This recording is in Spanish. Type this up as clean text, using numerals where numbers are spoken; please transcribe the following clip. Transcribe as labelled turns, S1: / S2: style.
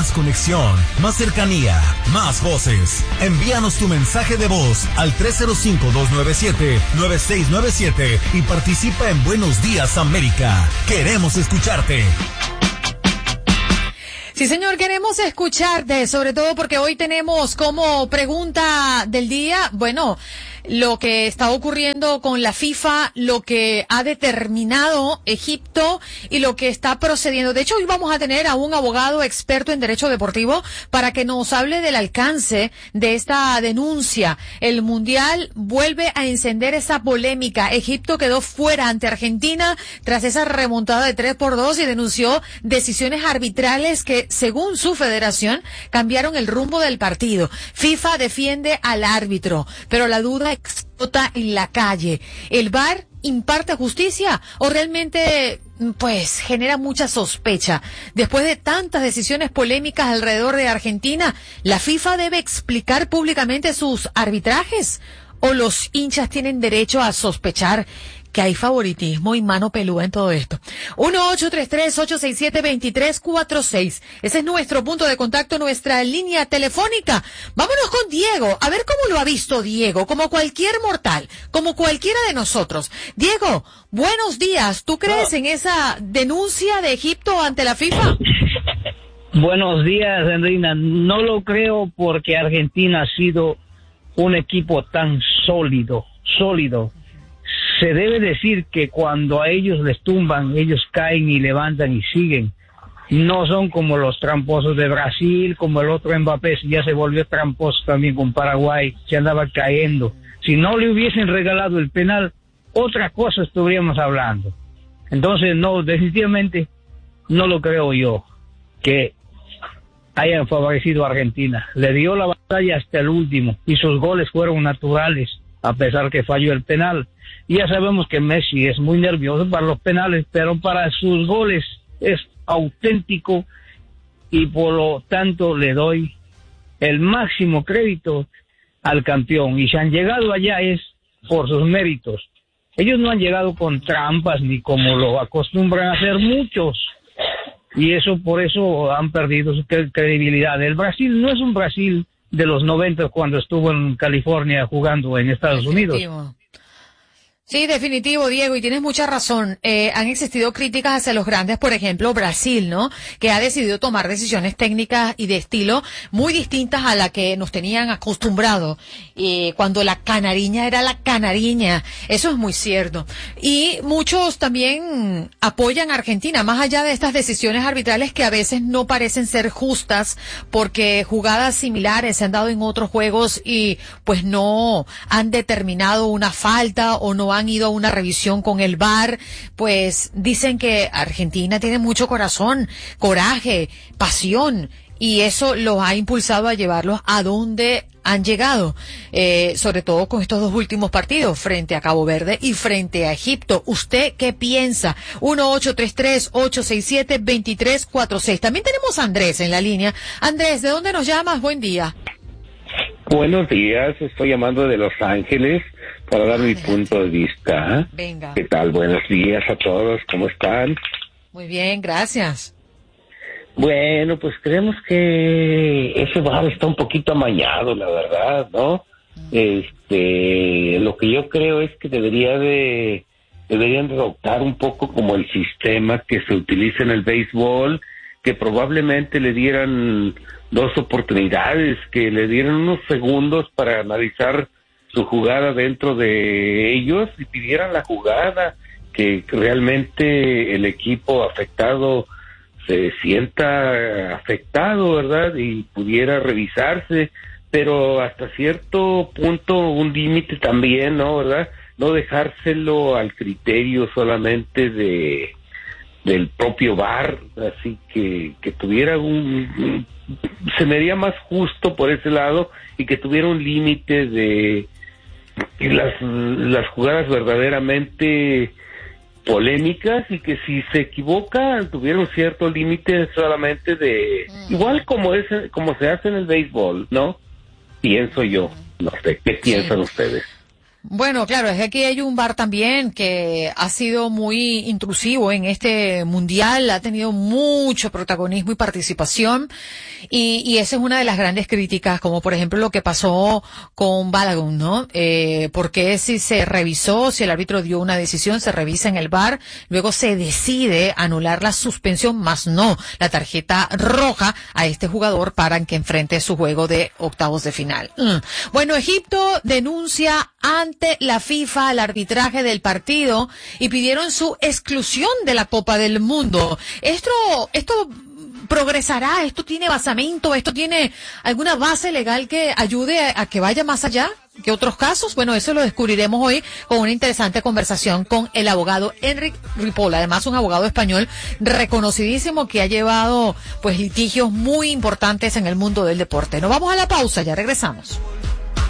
S1: Más conexión, más cercanía, más voces. Envíanos tu mensaje de voz al 305-297-9697 y participa en Buenos Días América. Queremos escucharte.
S2: Sí, señor, queremos escucharte, sobre todo porque hoy tenemos como pregunta del día, bueno, lo que está ocurriendo con la FIFA, lo que ha determinado Egipto y lo que está procediendo. De hecho, hoy vamos a tener a un abogado experto en derecho deportivo para que nos hable del alcance de esta denuncia. El Mundial vuelve a encender esa polémica. Egipto quedó fuera ante Argentina tras esa remontada de 3-2 y denunció decisiones arbitrales que, según su federación, cambiaron el rumbo del partido. FIFA defiende al árbitro, pero la duda explota en la calle. ¿El VAR imparte justicia o realmente pues genera mucha sospecha? Después de tantas decisiones polémicas alrededor de Argentina, ¿la FIFA debe explicar públicamente sus arbitrajes o los hinchas tienen derecho a sospechar que hay favoritismo y mano pelúa en todo esto? 1-833-867-2346. Ese es nuestro punto de contacto, nuestra línea telefónica. Vámonos con Diego, a ver cómo lo ha visto Diego, como cualquier mortal, como cualquiera de nosotros. Diego, buenos días. ¿Tú crees en esa denuncia de Egipto ante la FIFA?
S3: Buenos días, Enrina. No lo creo porque Argentina ha sido un equipo tan sólido. Se debe decir que cuando a ellos les tumban, ellos caen y levantan y siguen. No son como los tramposos de Brasil, como el otro Mbappé, ya se volvió tramposo también con Paraguay, se andaba cayendo. Si no le hubiesen regalado el penal, otra cosa estuviéramos hablando. Entonces, no, definitivamente no lo creo yo, que hayan favorecido a Argentina. Le dio la batalla hasta el último y sus goles fueron naturales, a pesar que falló el penal. Y ya sabemos que Messi es muy nervioso para los penales, pero para sus goles es auténtico y por lo tanto le doy el máximo crédito al campeón. Y si han llegado allá es por sus méritos. Ellos no han llegado con trampas ni como lo acostumbran a hacer muchos. Y por eso han perdido su credibilidad. El Brasil no es un Brasil de los 90 cuando estuvo en California jugando en Estados Unidos.
S2: Sí, definitivo, Diego, y tienes mucha razón. Han existido críticas hacia los grandes, por ejemplo, Brasil, ¿no? Que ha decidido tomar decisiones técnicas y de estilo muy distintas a la que nos tenían acostumbrado. Cuando la canariña era la canariña. Eso es muy cierto. Y muchos también apoyan a Argentina, más allá de estas decisiones arbitrales que a veces no parecen ser justas, porque jugadas similares se han dado en otros juegos y pues no han determinado una falta o no han ido a una revisión con el VAR. Pues dicen que Argentina tiene mucho corazón, coraje, pasión, y eso los ha impulsado a llevarlos a donde han llegado, sobre todo con estos dos últimos partidos, frente a Cabo Verde y frente a Egipto. ¿Usted qué piensa? 1-833-867-2346. También tenemos a Andrés en la línea. Andrés, ¿de dónde nos llamas? Buen día.
S4: Buenos días, estoy llamando de Los Ángeles para dar mi punto de vista.
S2: Venga.
S4: ¿Qué tal? Buenos días a todos, ¿cómo están?
S2: Muy bien, gracias.
S4: Bueno, pues creemos que ese VAR está un poquito amañado, la verdad, ¿no? Lo que yo creo es que deberían de adoptar un poco como el sistema que se utiliza en el béisbol, que probablemente le dieran 2 oportunidades, que le dieran unos segundos para analizar su jugada dentro de ellos y pidieran la jugada, que realmente el equipo afectado se sienta afectado, ¿verdad? Y pudiera revisarse, pero hasta cierto punto un límite también, ¿no? ¿Verdad? No dejárselo al criterio solamente del propio VAR, así que tuviera se me haría más justo por ese lado y que tuviera un límite de las jugadas verdaderamente polémicas, y que si se equivoca tuviera un cierto límite solamente de igual como se hace en el béisbol, ¿no? Pienso yo, no sé, ¿qué piensan ustedes?
S2: Bueno, claro, es que aquí hay un VAR también que ha sido muy intrusivo en este mundial, ha tenido mucho protagonismo y participación, y esa es una de las grandes críticas, como por ejemplo lo que pasó con Balogun, ¿no? Porque si se revisó, si el árbitro dio una decisión, se revisa en el VAR, luego se decide anular la suspensión, más no la tarjeta roja a este jugador para que enfrente su juego de octavos de final. Bueno, Egipto denuncia ante la FIFA el arbitraje del partido y pidieron su exclusión de la Copa del Mundo. Esto progresará, esto tiene basamento, esto tiene alguna base legal que ayude a que vaya más allá que otros casos. Bueno, eso lo descubriremos hoy con una interesante conversación con el abogado Enric Ripoll, además un abogado español reconocidísimo que ha llevado pues litigios muy importantes en el mundo del deporte. Nos vamos a la pausa, ya regresamos.